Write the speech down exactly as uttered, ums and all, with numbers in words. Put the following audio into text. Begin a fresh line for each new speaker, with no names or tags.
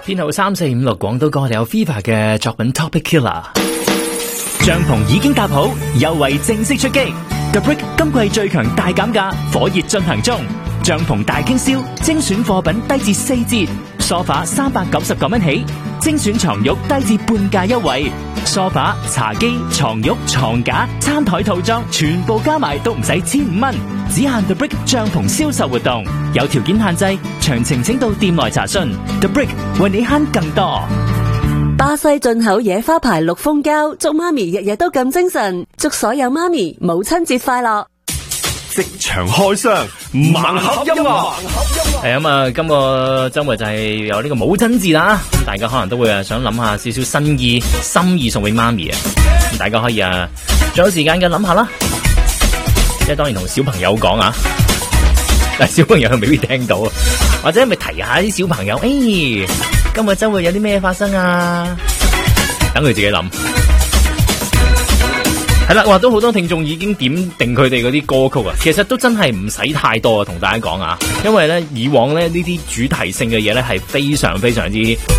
編號三四五六廣東歌，我哋有 Viva 嘅作品 Topic Killer。帳篷已經搭好，優惠正式出擊。The Brick 今季最強大減價，火熱進行中。帳篷大傾銷，精選貨品低至四折，梳化三百九十九蚊起，精選床褥低至半價優惠，梳化、茶几、床褥、床架、餐台套裝全部加埋都唔使千五蚊，只限 The Brick 帳篷銷售活動，有條件限制，詳情請到店內查詢。The Brick 為你慳更多。
巴西進口野花牌綠蜂膠，祝媽咪日日都咁精神，祝所有媽咪母親節快樂。
職場開箱盲盒音樂，
係咁啊！今個周末就係有呢個母親節啦，大家可能都會啊想諗下少少新意心意送俾媽咪啊！大家可以啊，仲有時間嘅諗下啦，即係當然同小朋友講啊，但係小朋友未必聽到啊，或者咪提下啲小朋友，誒、哎，今個周末有啲咩發生啊？等佢自己諗。係啦，話都好多聽眾已經點定佢哋嗰啲歌曲啊，其實都真係唔使太多啊，同大家講啊，因為咧以往咧呢啲主題性嘅嘢咧係非常非常之